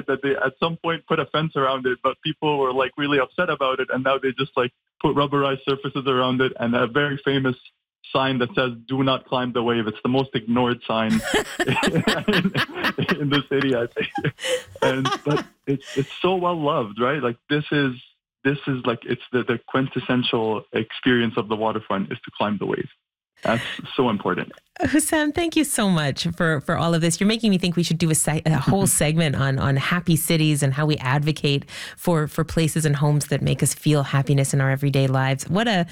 that they at some point put a fence around it, but people were like really upset about it, and now they just like put rubberized surfaces around it and a very famous sign that says "Do not climb the wave." It's the most ignored sign in the city, I think. But it's so well loved, right? Like this is like it's the quintessential experience of the waterfront is to climb the wave. That's so important. Hussam, thank you so much for all of this. You're making me think we should do a whole segment on happy cities and how we advocate for places and homes that make us feel happiness in our everyday lives. What a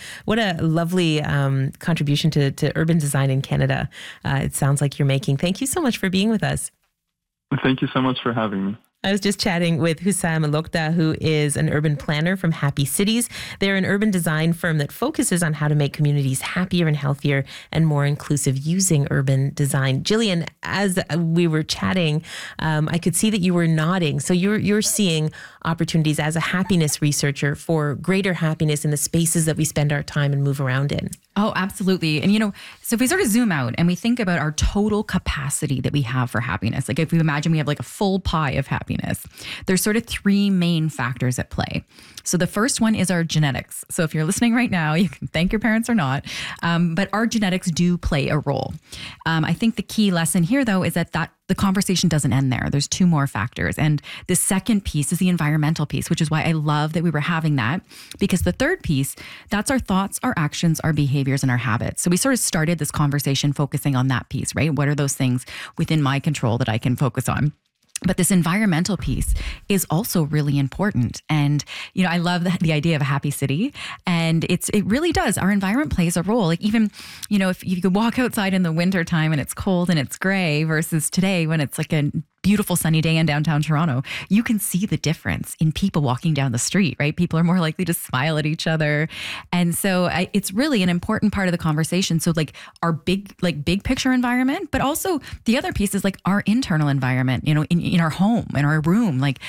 lovely contribution to urban design in Canada. It sounds like you're making. Thank you so much for being with us. Thank you so much for having me. I was just chatting with Hussam Alokda, who is an urban planner from Happy Cities. They're an urban design firm that focuses on how to make communities happier and healthier and more inclusive using urban design. Jillian, as we were chatting, I could see that you were nodding. So you're seeing opportunities as a happiness researcher for greater happiness in the spaces that we spend our time and move around in. Oh, absolutely. And, so if we sort of zoom out and we think about our total capacity that we have for happiness, like if we imagine we have like a full pie of happiness, there's sort of three main factors at play. So the first one is our genetics. So if you're listening right now, you can thank your parents or not, but our genetics do play a role. I think the key lesson here, though, is that the conversation doesn't end there. There's two more factors. And the second piece is the environmental piece, which is why I love that we were having that, because the third piece, that's our thoughts, our actions, our behaviors, and our habits. So we sort of started this conversation focusing on that piece, right? What are those things within my control that I can focus on? But this environmental piece is also really important. And, I love the idea of a happy city. And it really does. Our environment plays a role. Like even, if you could walk outside in the winter time and it's cold and it's gray versus today when it's like a beautiful sunny day in downtown Toronto, you can see the difference in people walking down the street, right? People are more likely to smile at each other. And so it's really an important part of the conversation. So like our big picture environment, but also the other piece is like our internal environment, in our home, in our room. Like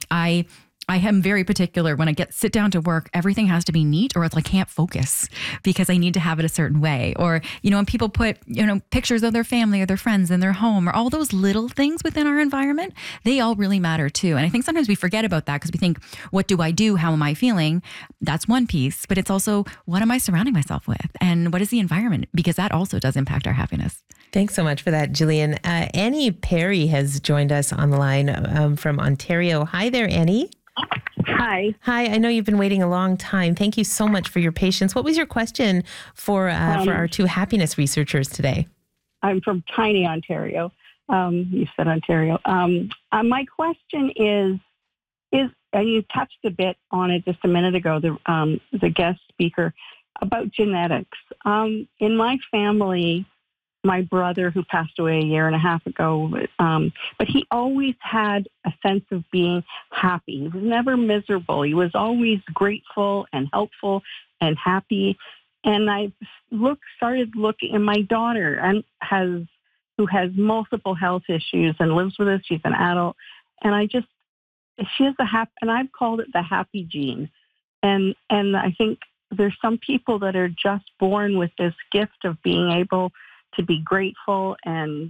I am very particular when I sit down to work, everything has to be neat or else I can't focus because I need to have it a certain way. Or, when people put, pictures of their family or their friends in their home or all those little things within our environment, they all really matter too. And I think sometimes we forget about that because we think, what do I do? How am I feeling? That's one piece, but it's also, what am I surrounding myself with? And what is the environment? Because that also does impact our happiness. Thanks so much for that, Jillian. Annie Perry has joined us on the line from Ontario. Hi there, Annie. Hi. Hi. I know you've been waiting a long time. Thank you so much for your patience. What was your question for our two happiness researchers today? I'm from tiny Ontario. You said Ontario. My question is, and you touched a bit on it just a minute ago, the guest speaker, about genetics. In my family, my brother, who passed away a year and a half ago, but he always had a sense of being happy. He was never miserable. He was always grateful and helpful and happy. And I started looking, and my daughter who has multiple health issues and lives with us. She's an adult, and she has and I've called it the happy gene. And I think there's some people that are just born with this gift of being able to be grateful and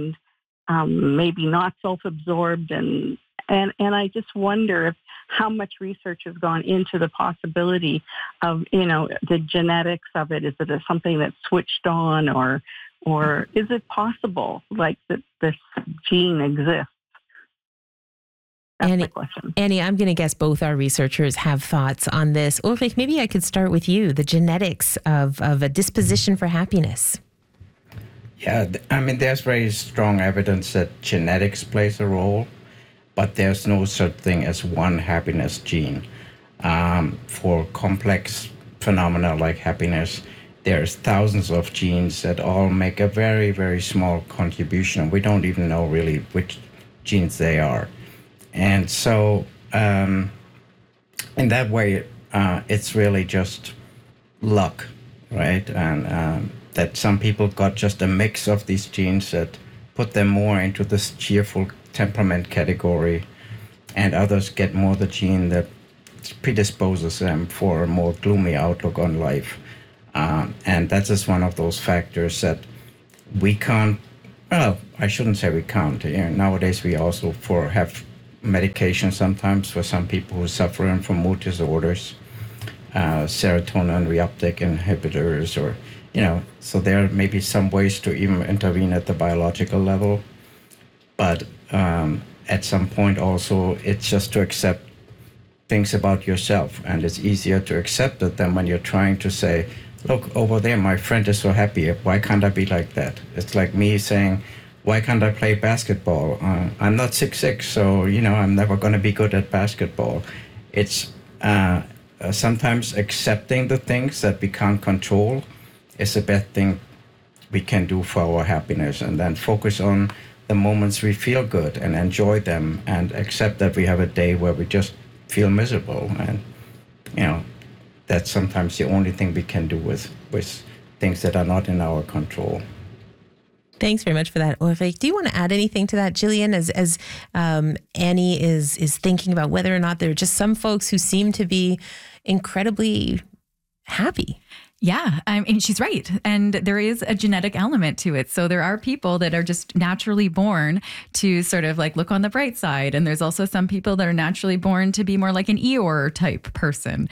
maybe not self-absorbed, and I just wonder how much research has gone into the possibility of the genetics of it. Is it something that's switched on, or is it possible like that this gene exists? That's my question. Annie, I'm going to guess both our researchers have thoughts on this. Ulrich, maybe I could start with you. The genetics of a disposition for happiness. Yeah, there's very strong evidence that genetics plays a role, but there's no such thing as one happiness gene. For complex phenomena like happiness, there's thousands of genes that all make a very, very small contribution. We don't even know really which genes they are. And so in that way, it's really just luck, right? And that some people got just a mix of these genes that put them more into this cheerful temperament category, and others get more the gene that predisposes them for a more gloomy outlook on life. And that is one of those factors that we can't, well, I shouldn't say we can't. Nowadays we also have medication sometimes for some people who are suffering from mood disorders, serotonin reuptake inhibitors, or, so there may be some ways to even intervene at the biological level. But at some point also, it's just to accept things about yourself. And it's easier to accept it than when you're trying to say, look, over there, my friend is so happy. Why can't I be like that? It's like me saying, why can't I play basketball? I'm not 6'6", so, I'm never going to be good at basketball. It's sometimes accepting the things that we can't control is the best thing we can do for our happiness, and then focus on the moments we feel good and enjoy them, and accept that we have a day where we just feel miserable. And, that's sometimes the only thing we can do with things that are not in our control. Thanks very much for that, Ulrich. Do you want to add anything to that, Jillian, as Annie is thinking about whether or not there are just some folks who seem to be incredibly happy? Yeah, I mean, she's right. And there is a genetic element to it. So there are people that are just naturally born to sort of like look on the bright side. And there's also some people that are naturally born to be more like an Eeyore type person.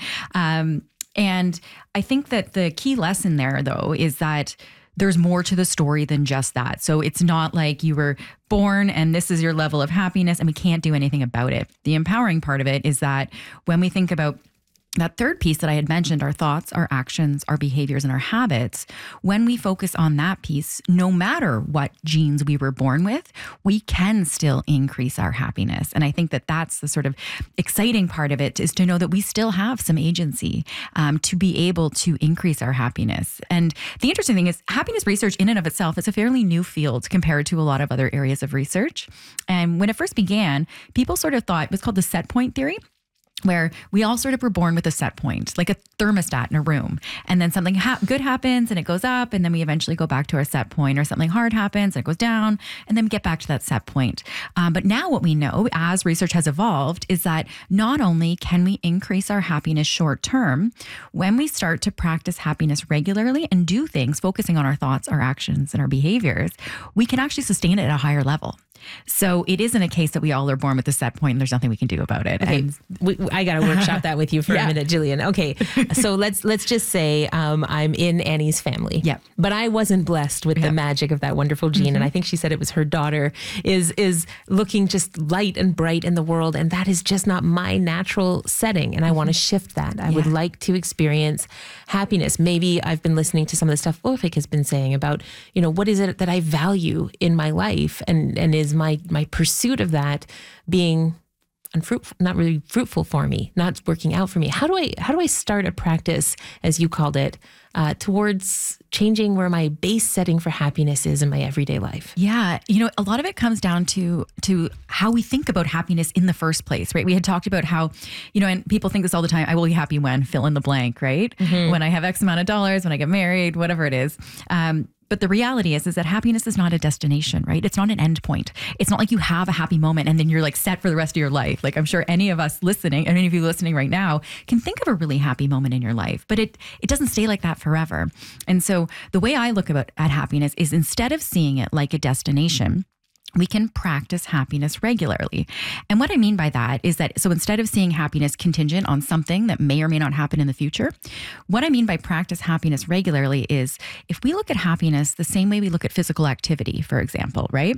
And I think that the key lesson there, though, is that there's more to the story than just that. So it's not like you were born and this is your level of happiness and we can't do anything about it. The empowering part of it is that when we think about that third piece that I had mentioned, our thoughts, our actions, our behaviors, and our habits, when we focus on that piece, no matter what genes we were born with, we can still increase our happiness. And I think that that's the sort of exciting part of it, is to know that we still have some agency to be able to increase our happiness. And the interesting thing is, happiness research in and of itself is a fairly new field compared to a lot of other areas of research. And when it first began, people sort of thought it was called the set point theory, where we all sort of were born with a set point, like a thermostat in a room. And then something good happens and it goes up, and then we eventually go back to our set point, or something hard happens and it goes down, and then we get back to that set point. But now what we know, as research has evolved, is that not only can we increase our happiness short term, when we start to practice happiness regularly and do things focusing on our thoughts, our actions, and our behaviors, we can actually sustain it at a higher level. So it isn't a case that we all are born with a set point and there's nothing we can do about it. Okay, And I got to workshop that with you for a minute, Jillian. Okay, so let's just say I'm in Annie's family. Yeah. But I wasn't blessed with the magic of that wonderful gene, and I think she said it was her daughter is looking just light and bright in the world, and that is just not my natural setting, and I want to shift that. I would like to experience happiness. Maybe I've been listening to some of the stuff Ulrich has been saying about, what is it that I value in my life, and is my pursuit of that being unfruitful, not really fruitful for me, not working out for me. How do I start a practice, as you called it, towards changing where my base setting for happiness is in my everyday life? Yeah. A lot of it comes down to how we think about happiness in the first place, right? We had talked about how, and people think this all the time, I will be happy when, fill in the blank, right? Mm-hmm. When I have X amount of dollars, when I get married, whatever it is. But the reality is that happiness is not a destination, right? It's not an end point. It's not like you have a happy moment and then you're like set for the rest of your life. Like, I'm sure any of us listening, and any of you listening right now, can think of a really happy moment in your life, but it doesn't stay like that forever. And so the way I look at happiness is, instead of seeing it like a destination, we can practice happiness regularly. And what I mean by that is that, so instead of seeing happiness contingent on something that may or may not happen in the future, what I mean by practice happiness regularly is, if we look at happiness the same way we look at physical activity, for example, right?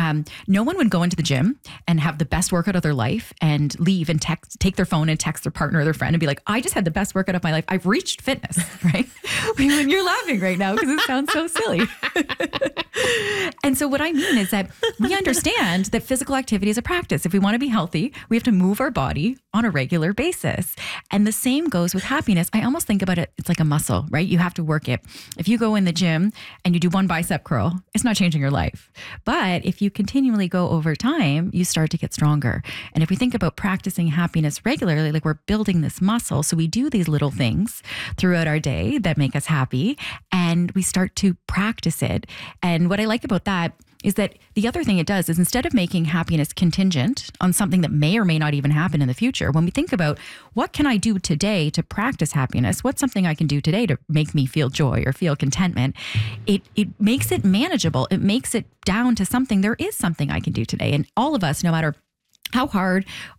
No one would go into the gym and have the best workout of their life and leave and take their phone and text their partner or their friend and be like, I just had the best workout of my life. I've reached fitness, right? When you're laughing right now because it sounds so silly. And so what I mean is that we understand that physical activity is a practice. If we want to be healthy, we have to move our body on a regular basis. And the same goes with happiness. I almost think about it, it's like a muscle, right? You have to work it. If you go in the gym and you do one bicep curl, it's not changing your life. But if you continually go over time, you start to get stronger. And if we think about practicing happiness regularly, like we're building this muscle. So we do these little things throughout our day that make us happy, and we start to practice it. And what I like about that is that the other thing it does is, instead of making happiness contingent on something that may or may not even happen in the future, when we think about what can I do today to practice happiness, what's something I can do today to make me feel joy or feel contentment, it makes it manageable. It makes it down to something. There is something I can do today. And all of us, no matter How hard